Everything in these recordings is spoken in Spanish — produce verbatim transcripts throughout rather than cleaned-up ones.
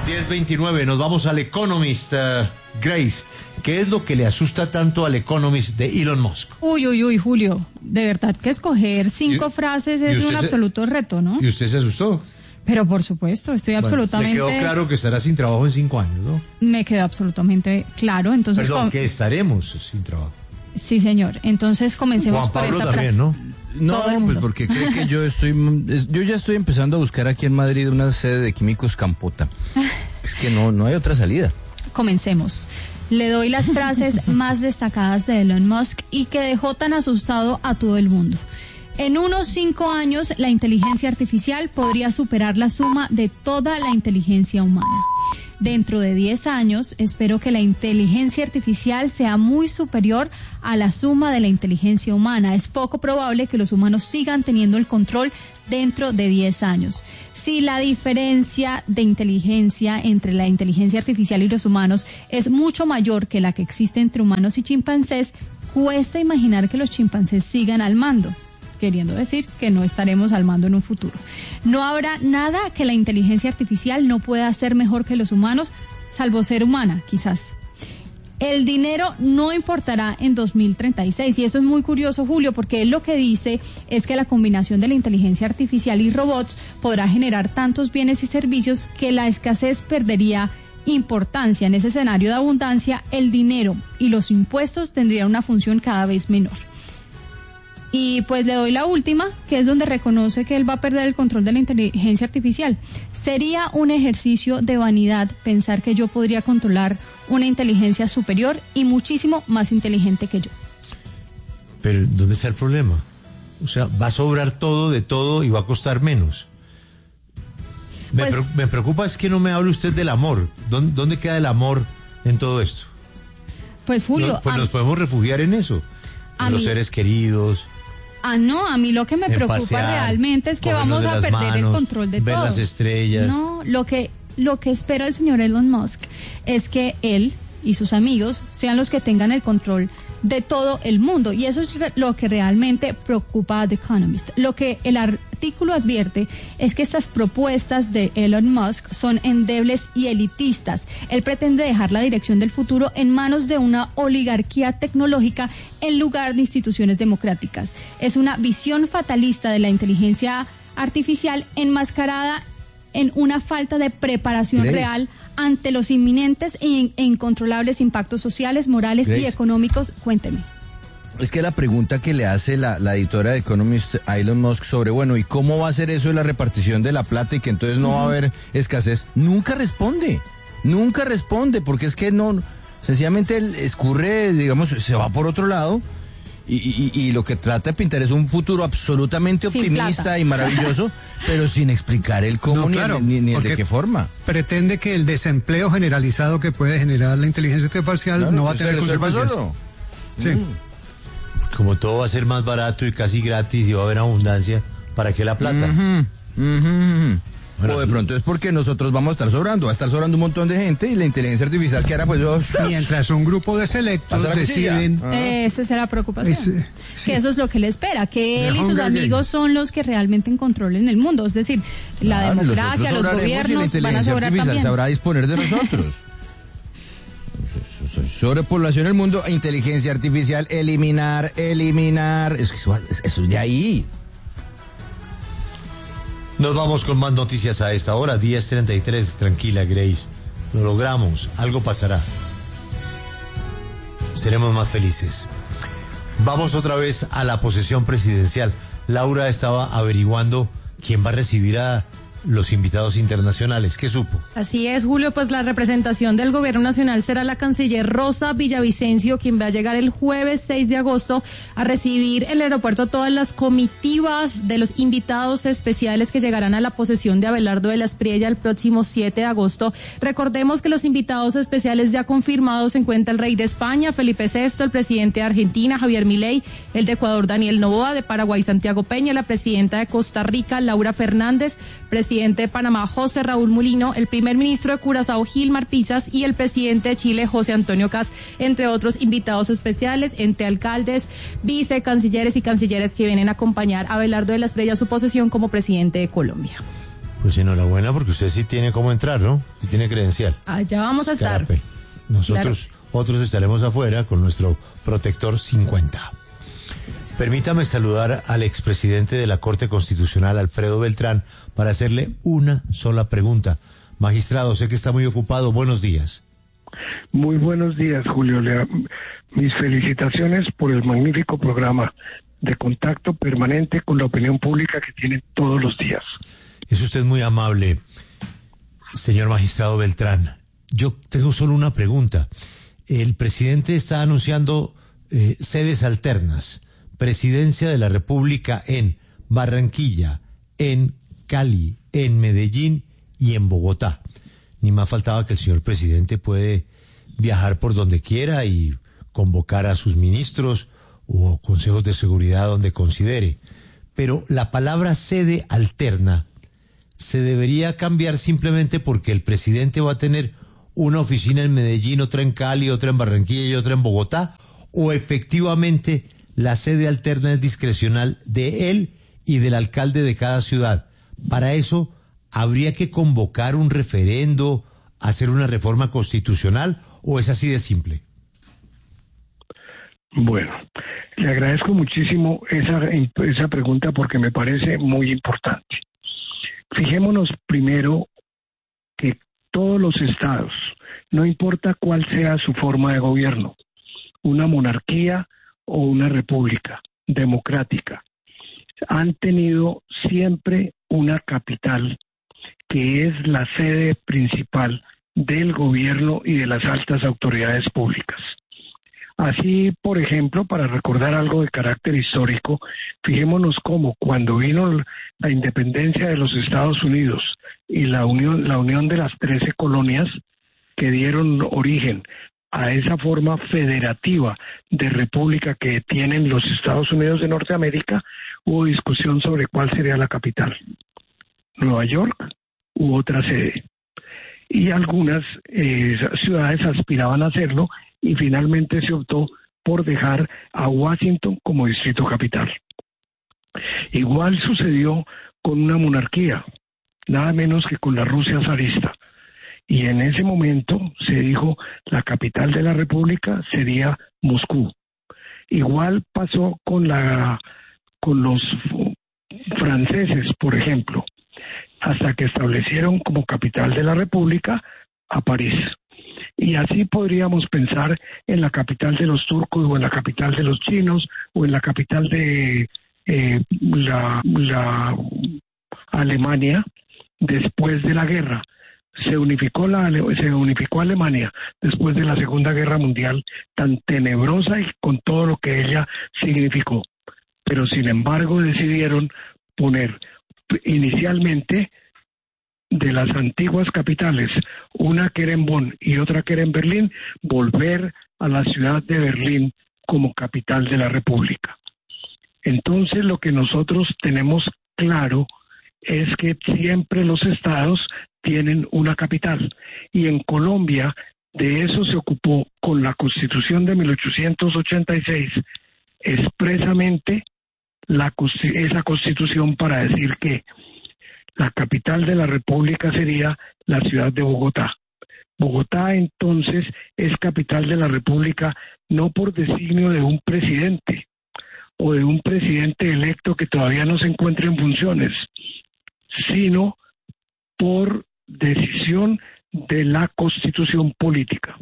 diez veintinueve, nos vamos al Economist. uh, Grace, ¿qué es lo que le asusta tanto al Economist de Elon Musk? Uy, uy, uy, Julio, de verdad que escoger cinco Y- frases y es usted un se- absoluto reto, ¿no? ¿Y usted se asustó? Pero por supuesto, estoy Bueno, absolutamente... le quedó claro que estará sin trabajo en cinco años, ¿no? Me quedó absolutamente claro, entonces... Perdón, com- que estaremos sin trabajo. Sí, señor, entonces comencemos Juan por Pablo esa también, frase. ¿no? No, Todo el pues mundo. porque cree que yo estoy, es- yo ya estoy empezando a buscar aquí en Madrid una sede de Químicos Campota. Es que no, no hay otra salida. Comencemos. Le doy las frases más destacadas de Elon Musk y que dejó tan asustado a todo el mundo. En unos cinco años, la inteligencia artificial podría superar la suma de toda la inteligencia humana. Dentro de diez años, espero que la inteligencia artificial sea muy superior a la suma de la inteligencia humana. Es poco probable que los humanos sigan teniendo el control dentro de diez años. Si la diferencia de inteligencia entre la inteligencia artificial y los humanos es mucho mayor que la que existe entre humanos y chimpancés, cuesta imaginar que los chimpancés sigan al mando, queriendo decir que no estaremos al mando en un futuro. No habrá nada que la inteligencia artificial no pueda hacer mejor que los humanos, salvo ser humana, quizás. El dinero no importará en dos mil treinta y seis, y esto es muy curioso, Julio, porque él lo que dice es que la combinación de la inteligencia artificial y robots podrá generar tantos bienes y servicios que la escasez perdería importancia. En ese escenario de abundancia, el dinero y los impuestos tendrían una función cada vez menor. Y pues le doy la última, que es donde reconoce que él va a perder el control de la inteligencia artificial. Sería un ejercicio de vanidad pensar que yo podría controlar una inteligencia superior y muchísimo más inteligente que yo. Pero ¿dónde está el problema? O sea, va a sobrar todo de todo y va a costar menos. Me, Pues- pre- me preocupa es que no me hable usted del amor. ¿Dónde, dónde queda el amor en todo esto? Pues Julio, No, pues a- nos podemos refugiar en eso. a En los mí- seres queridos. ah no, a mí lo que me en preocupa pasear, realmente es que cogernos vamos de a las perder el manos, control de ver todo. las estrellas. No, lo que lo que espera el señor Elon Musk es que él y sus amigos sean los que tengan el control de todo el mundo, y eso es re- lo que realmente preocupa a The Economist. Lo que el artículo advierte es que estas propuestas de Elon Musk son endebles y elitistas. Él pretende dejar la dirección del futuro en manos de una oligarquía tecnológica en lugar de instituciones democráticas. Es una visión fatalista de la inteligencia artificial enmascarada en una falta de preparación Grace. real ante los inminentes e, in- e incontrolables impactos sociales, morales y Grace. económicos. Cuénteme. Es que la pregunta que le hace la, la editora de Economist a Elon Musk sobre, bueno, ¿y cómo va a ser eso de la repartición de la plata y que entonces no va a haber escasez? Nunca responde, nunca responde, porque es que no, sencillamente él escurre, digamos, se va por otro lado y, y, y lo que trata de pintar es un futuro absolutamente Sin optimista plata. y maravilloso, pero sin explicar el cómo No, ni, claro, el- ni, ni el de porque qué forma. Pretende que el desempleo generalizado que puede generar la inteligencia artificial Claro, no va a se tener resuelve consecuencias. solo. Sí. Como todo va a ser más barato y casi gratis y va a haber abundancia, ¿para qué la plata? Ujú, ujú. Bueno, o de pronto es porque nosotros vamos a estar sobrando, va a estar sobrando un montón de gente y la inteligencia artificial que hará pues yo... Mientras un grupo de selectos Pasa la cuchilla. deciden. Ah. Esa es la preocupación. Es, eh, sí. Que eso es lo que le espera, que él The y sus Hunger amigos Games. son los que realmente controlen el mundo. Es decir, la Claro, y democracia, nosotros los sobraremos y la gobiernos van a inteligencia sobrar artificial también. sabrá disponer de nosotros. Sobrepoblación del mundo, inteligencia artificial, eliminar, eliminar, eso, eso, eso es de ahí. Nos vamos con más noticias a esta hora, diez treinta y tres. Tranquila, Grace. Lo logramos. Algo pasará. Seremos más felices. Vamos otra vez a la posesión presidencial. Laura estaba averiguando quién va a recibir a los invitados internacionales. ¿Qué supo? Así es, Julio, pues la representación del gobierno nacional será la canciller Rosa Villavicencio, quien va a llegar el jueves seis de agosto a recibir en el aeropuerto todas las comitivas de los invitados especiales que llegarán a la posesión de Abelardo de la Espriella el próximo siete de agosto. Recordemos que los invitados especiales ya confirmados se encuentra el rey de España, Felipe sexto, el presidente de Argentina, Javier Milei, el de Ecuador, Daniel Noboa, de Paraguay, Santiago Peña, la presidenta de Costa Rica, Laura Fernández, presidente de Panamá, José Raúl Mulino, el primer ministro de Curazao, Gilmar Pisas, y el presidente de Chile, José Antonio Kast, entre otros invitados especiales, entre alcaldes, vicecancilleres y cancilleres que vienen a acompañar a Abelardo de la Espriella a su posesión como presidente de Colombia. Pues enhorabuena porque usted sí tiene cómo entrar, ¿no? Sí tiene credencial. Allá vamos a estar. Escarapel. Nosotros, claro. Otros estaremos afuera con nuestro protector cincuenta. Permítame saludar al expresidente de la Corte Constitucional, Alfredo Beltrán, para hacerle una sola pregunta. Magistrado, sé que está muy ocupado. Buenos días. Muy buenos días, Julio. Le, mis felicitaciones por el magnífico programa de contacto permanente con la opinión pública que tienen todos los días. Es usted muy amable, señor magistrado Beltrán. Yo tengo solo una pregunta. El presidente está anunciando eh, sedes alternas. Presidencia de la República en Barranquilla, en Cali, en Medellín y en Bogotá. Ni más faltaba que el señor presidente puede viajar por donde quiera y convocar a sus ministros o consejos de seguridad donde considere. Pero la palabra sede alterna se debería cambiar simplemente porque el presidente va a tener una oficina en Medellín, otra en Cali, otra en Barranquilla y otra en Bogotá, o efectivamente la sede alterna es discrecional de él y del alcalde de cada ciudad. Para eso habría que convocar un referendo, hacer una reforma constitucional, o es así de simple. Bueno, le agradezco muchísimo esa, esa pregunta porque me parece muy importante. Fijémonos primero que todos los estados, no importa cuál sea su forma de gobierno, una monarquía o una república democrática, han tenido siempre una capital que es la sede principal del gobierno y de las altas autoridades públicas. Así, por ejemplo, para recordar algo de carácter histórico, fijémonos cómo cuando vino la independencia de los Estados Unidos y la unión, la unión de las trece colonias que dieron origen a esa forma federativa de república que tienen los Estados Unidos de Norteamérica, hubo discusión sobre cuál sería la capital. Nueva York u otra sede. Y algunas eh, ciudades aspiraban a hacerlo y finalmente se optó por dejar a Washington como distrito capital. Igual sucedió con una monarquía, nada menos que con la Rusia zarista. Y en ese momento se dijo la capital de la república sería Moscú. Igual pasó con la con los franceses, por ejemplo, hasta que establecieron como capital de la república a París. Y así podríamos pensar en la capital de los turcos o en la capital de los chinos o en la capital de eh, la, la Alemania después de la guerra. Se unificó, la, se unificó Alemania después de la Segunda Guerra Mundial, tan tenebrosa y con todo lo que ella significó. Pero sin embargo decidieron poner inicialmente de las antiguas capitales, una que era en Bonn y otra que era en Berlín, volver a la ciudad de Berlín como capital de la República. Entonces lo que nosotros tenemos claro es que siempre los estados tienen una capital, y en Colombia de eso se ocupó con la Constitución de mil ochocientos ochenta y seis expresamente la, esa Constitución para decir que la capital de la República sería la ciudad de Bogotá. Bogotá entonces es capital de la República no por designio de un presidente o de un presidente electo que todavía no se encuentra en funciones, sino por decisión de la Constitución política.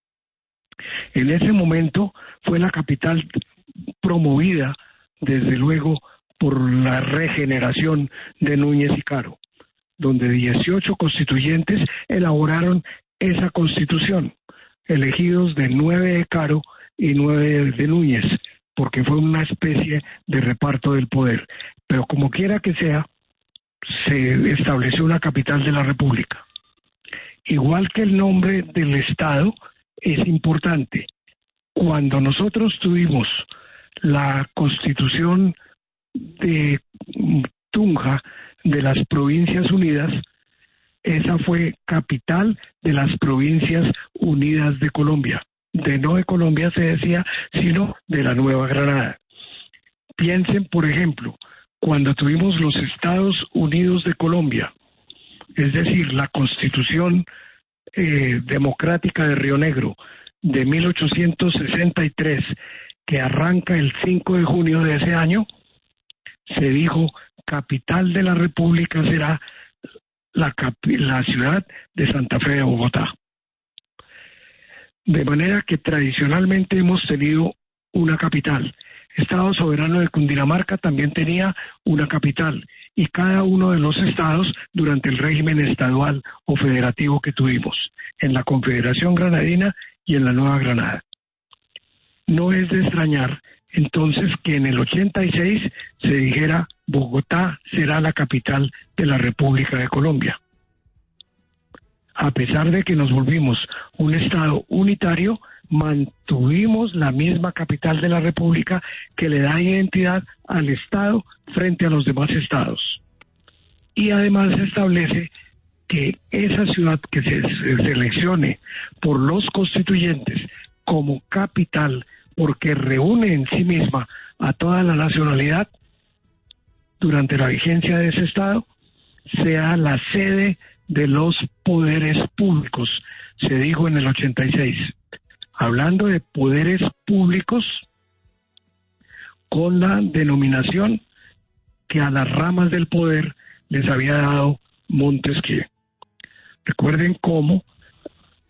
En ese momento fue la capital promovida, desde luego, por la regeneración de Núñez y Caro, donde dieciocho constituyentes elaboraron esa constitución, elegidos de nueve de Caro y nueve de Núñez, porque fue una especie de reparto del poder. Pero como quiera que sea, se estableció una capital de la República. Igual que el nombre del Estado es importante. Cuando nosotros tuvimos la Constitución de Tunja de las Provincias Unidas, esa fue capital de las Provincias Unidas de Colombia. De no de Colombia se decía, sino de la Nueva Granada. Piensen, por ejemplo, cuando tuvimos los Estados Unidos de Colombia, es decir, la Constitución eh, Democrática de Río Negro de mil ochocientos sesenta y tres, que arranca el cinco de junio de ese año, se dijo capital de la República será la, capi- la ciudad de Santa Fe de Bogotá. De manera que tradicionalmente hemos tenido una capital. Estado Soberano de Cundinamarca también tenía una capital, y cada uno de los estados durante el régimen estadual o federativo que tuvimos, en la Confederación Granadina y en la Nueva Granada. No es de extrañar entonces que en el ochenta y seis se dijera Bogotá será la capital de la República de Colombia. A pesar de que nos volvimos un estado unitario, mantuvimos la misma capital de la República que le da identidad al estado frente a los demás estados. Y además se establece que esa ciudad que se, se seleccione por los constituyentes como capital, porque reúne en sí misma a toda la nacionalidad durante la vigencia de ese estado, sea la sede de los poderes públicos, se dijo en el ochenta y seis. Hablando de poderes públicos con la denominación que a las ramas del poder les había dado Montesquieu. Recuerden cómo